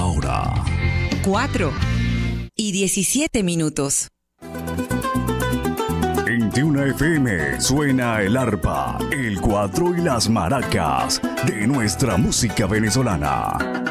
hora. 4:17. En Tiuna FM suena el arpa, el cuatro y las maracas de nuestra música venezolana.